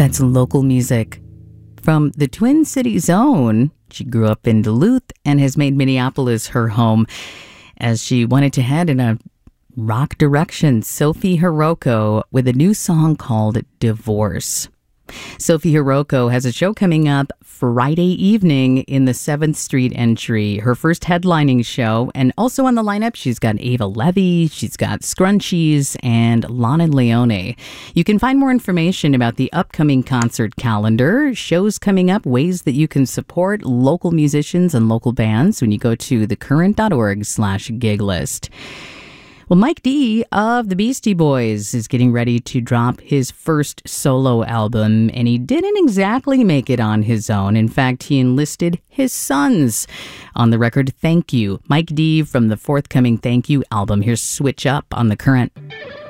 That's local music. From the Twin Cities own, she grew up in Duluth and has made Minneapolis her home as she wanted to head in a rock direction. Sophie Hiroko with a new song called Divorce. Sophie Hiroko has a show coming up Friday evening in the 7th Street Entry, her first headlining show. And also on the lineup, she's got Ava Levy, she's got Scrunchies, and Lana Leone. You can find more information about the upcoming concert calendar, shows coming up, ways that you can support local musicians and local bands when you go to thecurrent.org/gig list. Well, Mike D of the Beastie Boys is getting ready to drop his first solo album, and he didn't exactly make it on his own. In fact, he enlisted his sons on the record Thank You. Mike D from the forthcoming Thank You album. Here's Switch Up on The Current.